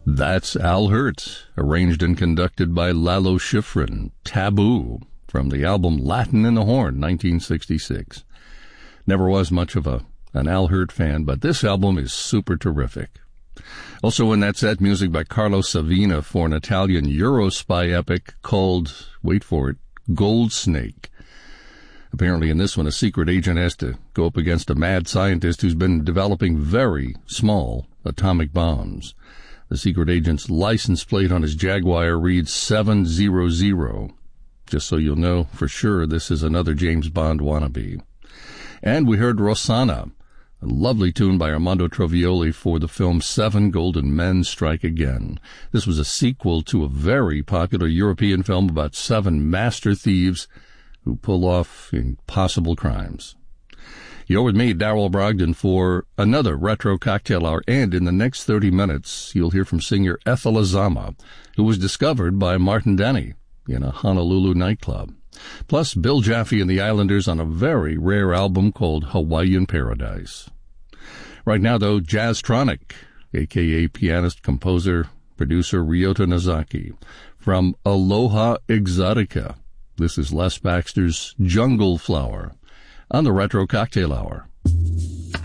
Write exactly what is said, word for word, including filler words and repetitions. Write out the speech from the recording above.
That's Al Hirt, arranged and conducted by Lalo Schifrin, Taboo, from the album Latin in the Horn, nineteen sixty-six. Never was much of a an Al Hirt fan, but this album is super terrific. Also in that set, music by Carlo Savina for an Italian Euro-spy epic called, wait for it, Gold Snake. Apparently in this one, a secret agent has to go up against a mad scientist who's been developing very small atomic bombs. The secret agent's license plate on his Jaguar reads seven hundred, just so you'll know for sure this is another James Bond wannabe. And we heard Rosanna, a lovely tune by Armando Trovioli for the film Seven Golden Men Strike Again. This was a sequel to a very popular European film about seven master thieves who pull off impossible crimes. You're with me, Darrell Brogdon, for another Retro Cocktail Hour, and in the next thirty minutes, you'll hear from singer Ethel Azama, who was discovered by Martin Denny in a Honolulu nightclub. Plus, Bill Jaffe and the Islanders on a very rare album called Hawaiian Paradise. Right now, though, Jazztronic, a k a pianist, composer, producer Ryota Nozaki, from Aloha Exotica. This is Les Baxter's Jungle Flower on the Retro Cocktail Hour.